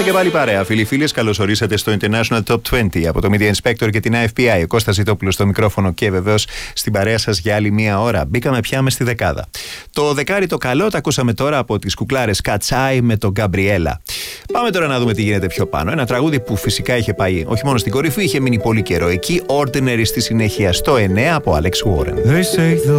Είμαστε και πάλι παρέα, φίλοι φίλες. Καλώς ορίσατε στο International Top 20 από το Media Inspector και την AFPI. Ο Κώστας Ζητόπουλος στο μικρόφωνο και βεβαίως στην παρέα σας για άλλη μία ώρα. Μπήκαμε πια μες στη δεκάδα. Το δεκάρι το καλό το ακούσαμε τώρα από τις κουκλάρες Κατσάι με τον Γκαμπριέλα. Πάμε τώρα να δούμε τι γίνεται πιο πάνω. Ένα τραγούδι που φυσικά είχε πάει όχι μόνο στην κορυφή, είχε μείνει πολύ καιρό εκεί. Ordinary στη συνέχεια στο 9 από Alex Warren.